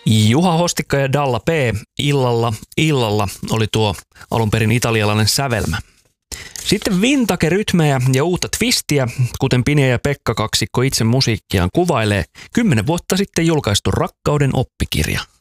Juha Hostikka ja Dalla P. Illalla oli tuo alun perin italialainen sävelmä. Sitten vintage-rytmejä ja uutta twistiä, kuten Pinja ja Pekka kaksikko itse musiikkiaan kuvailee 10 vuotta sitten julkaistu Rakkauden oppikirja.